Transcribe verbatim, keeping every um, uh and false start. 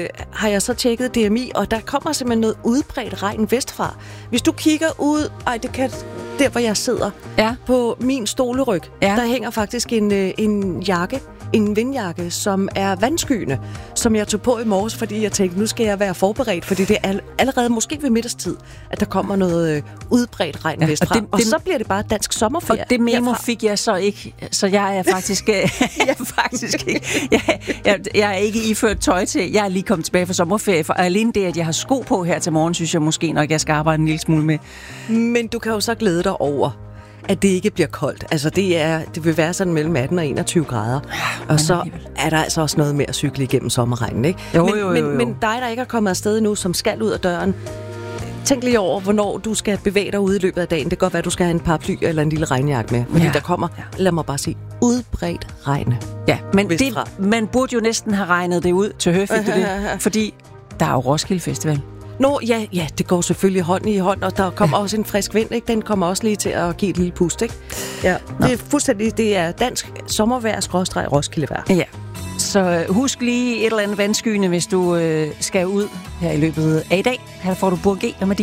har jeg så tjekket D M I, og der kommer simpelthen noget udbredt regn vestfra. Hvis du kigger ud, ej, det kan, der hvor jeg sidder, ja. på min stoleryg, ja. der hænger faktisk en, en jakke, en vindjakke, som er vandskyende, som jeg tog på i morges, fordi jeg tænkte, nu skal jeg være forberedt, fordi det er allerede måske ved middagstid, at der kommer noget øh, udbredt regn ja, vestfra. Og, det, og det, så bliver det bare dansk sommerferie. Og det memo herfra. Fik jeg så ikke, så jeg er faktisk, jeg er faktisk ikke, jeg, jeg, jeg er ikke iført tøj til. Jeg er lige kommet tilbage fra sommerferie, for alene det, at jeg har sko på her til morgen, synes jeg måske nok, jeg skal arbejde en lille smule med. Men du kan jo så glæde dig over, at det ikke bliver koldt. Altså det er, det vil være sådan mellem atten og enogtyve grader. Ja, og så alligevel. Er der altså også noget med at cykle igennem sommerregnen, ikke? Jo, men, jo, jo, jo. Men, men dig, der ikke er kommet afsted nu, som skal ud af døren, tænk lige over, hvornår du skal bevæge dig ude i løbet af dagen. Det kan godt være, at du skal have en paraply eller en lille regnjakke med. Fordi ja. Der kommer, lad mig bare sige, udbredt regn. Ja, men det, man burde jo næsten have regnet det ud til Høfik, det, fordi der er jo Roskilde Festival. Nå, ja, ja, det går selvfølgelig hånd i hånd, og der kommer ja. Også en frisk vind, ikke? Den kommer også lige til at give et lille pust, ikke? Ja, Nå. Det er fuldstændig, det er dansk sommervejr skråstreg Roskildevejr. Ja, så husk lige et eller andet vandskyende, hvis du øh, skal ud her i løbet af i dag. Her får du Burg G med